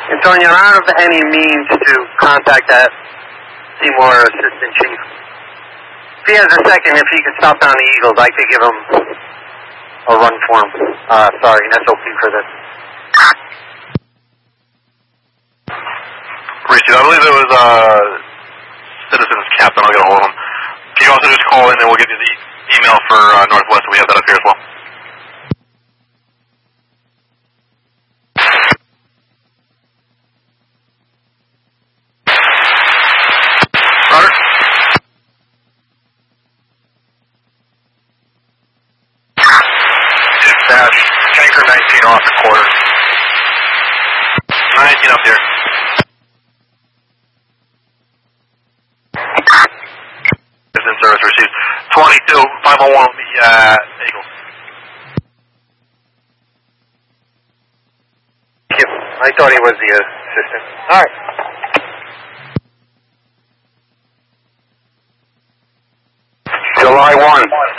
Antonio, I don't have any means to contact that Seymour assistant chief. If he has a second, if he could stop down the Eagles, I could give him a run for him. Sorry, an SOP for this. Reese, I believe it was Citizens Captain. I'll get a hold of him. Can you also just call in and we'll give you the email for Northwest, and we have that up here as well. Roger. Dispatch, tanker 19 off the quarter. 19 up here. Is in service received. 22, 501 will be Eagle. I thought he was the assistant. All right. July 1.